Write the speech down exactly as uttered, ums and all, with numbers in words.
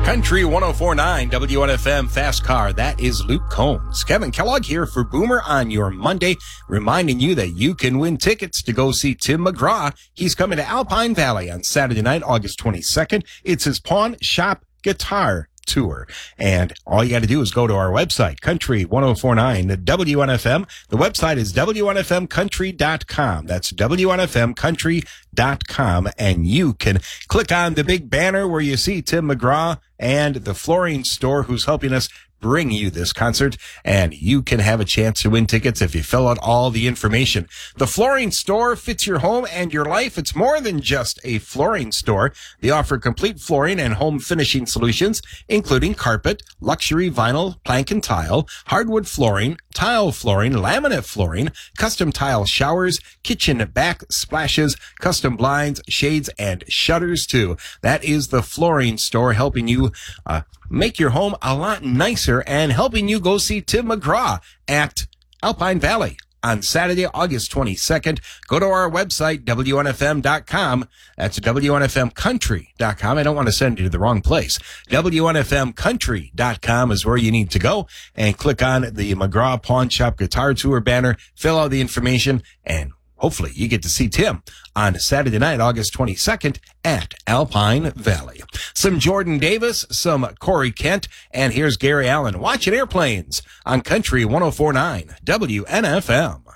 Country one oh four point nine W N F M Fast Car. That is Luke Combs. Kevin Kellogg here for Boomer on your Monday, reminding you that you can win tickets to go see Tim McGraw. He's coming to Alpine Valley on Saturday night, August twenty-second. It's his Pawn Shop Guitar Tour. And all you got to do is go to our website, Country one oh four point nine W N F M. The website is W N F M country dot com. That's W N F M country dot com. And you can click on the big banner where you see Tim McGraw and the flooring store who's helping us bring you this concert, and you can have a chance to win tickets if you fill out all the information. The flooring store fits your home and your life. It's more than just a flooring store. They offer complete flooring and home finishing solutions, including carpet, luxury vinyl, plank and tile, hardwood flooring, tile flooring, laminate flooring, custom tile showers, kitchen backsplashes, custom blinds, shades, and shutters too. That is the flooring store, helping you uh, make your home a lot nicer and helping you go see Tim McGraw at Alpine Valley on Saturday, August twenty-second. Go to our website, W N F M dot com. That's W N F M country dot com. I don't want to send you to the wrong place. W N F M country dot com is where you need to go, and click on the McGraw Pawn Shop Guitar Tour banner, fill out the information, and hopefully you get to see Tim on Saturday night, August twenty-second at Alpine Valley. Some Jordan Davis, some Corey Kent, and here's Gary Allen watching airplanes on Country one oh four point nine W N F M.